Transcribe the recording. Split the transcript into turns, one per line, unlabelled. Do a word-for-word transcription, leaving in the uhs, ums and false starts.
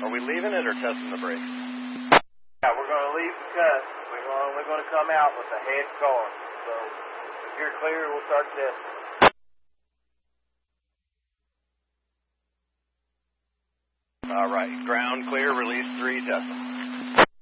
Are we leaving it or testing the brakes?
Yeah, we're going to leave the cut. We're only going to come out with the head car. So if you're clear, we'll start testing.
All right, ground clear, release three, testing.